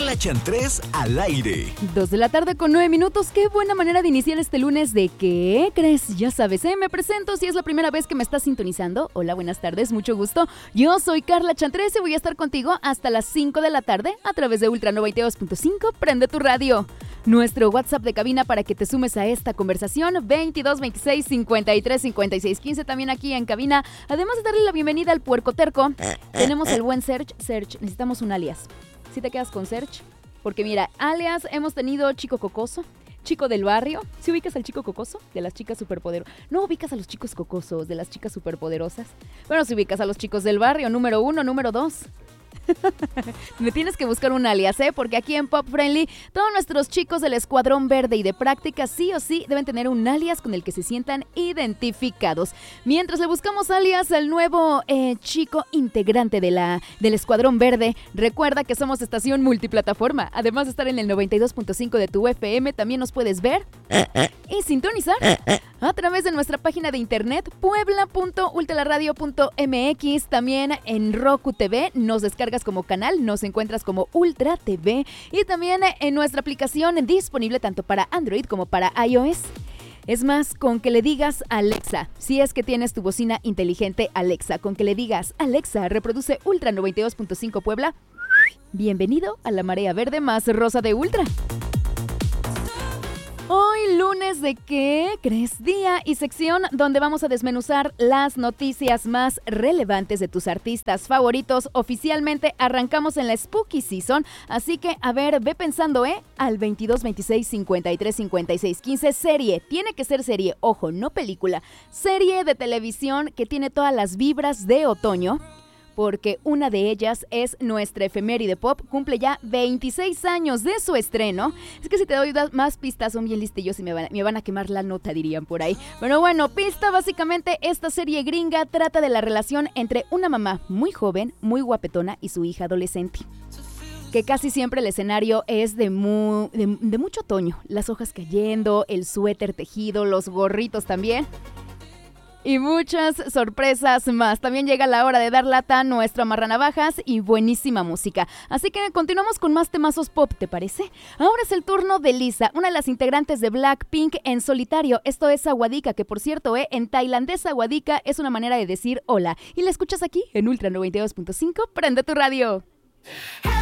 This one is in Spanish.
Carla Chantrés al aire. 2:09 p.m. Qué buena manera de iniciar este lunes. ¿De qué crees? Ya sabes, me presento si es la primera vez que me estás sintonizando. Hola, buenas tardes, mucho gusto. Yo soy Carla Chantrés y voy a estar contigo hasta las 5 de la tarde a través de Ultra 92.5. Prende tu radio. Nuestro WhatsApp de cabina para que te sumes a esta conversación, 22 26 53 56 15, también aquí en cabina. Además de darle la bienvenida al puerco terco, tenemos el buen Serge. Serge, necesitamos un alias. ¿Sí te quedas con Serge? Porque mira, alias hemos tenido Chico Cocoso, Chico del Barrio. ¿Sí ubicas al Chico Cocoso? De las chicas superpoderosas. ¿No ubicas a los chicos cocosos de las chicas superpoderosas? Bueno, si ubicas a los chicos del barrio, número 1, número 2. Me tienes que buscar un alias, porque aquí en Pop Friendly todos nuestros chicos del Escuadrón Verde y de práctica sí o sí deben tener un alias con el que se sientan identificados. Mientras le buscamos alias al nuevo chico integrante del Escuadrón Verde, recuerda que somos estación multiplataforma. Además de estar en el 92.5 de tu FM, también nos puedes ver y sintonizar a través de nuestra página de internet puebla.ultraradio.mx. También en Roku TV nos descargas como canal, nos encuentras como Ultra TV, y también en nuestra aplicación disponible tanto para Android como para iOS. Es más, con que le digas Alexa, si es que tienes tu bocina inteligente Alexa, con que le digas Alexa, reproduce Ultra 92.5 Puebla, bienvenido a la marea verde más rosa de Ultra. Hoy lunes de ¿qué crees? Día y sección donde vamos a desmenuzar las noticias más relevantes de tus artistas favoritos. Oficialmente arrancamos en la Spooky Season, así que a ver, ve pensando, al 22 26 53 56 15, serie, tiene que ser serie, ojo, no película, serie de televisión que tiene todas las vibras de otoño. Porque una de ellas es nuestra efeméride pop, cumple ya 26 años de su estreno. Es que si te doy más pistas son bien listillos y me van a quemar la nota, dirían por ahí. Pero bueno, pista, básicamente esta serie gringa trata de la relación entre una mamá muy joven, muy guapetona y su hija adolescente. Que casi siempre el escenario es de mucho otoño, las hojas cayendo, el suéter tejido, los gorritos también. Y muchas sorpresas más. También llega la hora de dar lata a nuestro amarranavajas y buenísima música. Así que continuamos con más temazos pop, ¿te parece? Ahora es el turno de Lisa, una de las integrantes de Blackpink en solitario. Esto es Sawadika, que por cierto, en tailandés Sawadika es una manera de decir hola. Y la escuchas aquí en Ultra 92.5. Prende tu radio.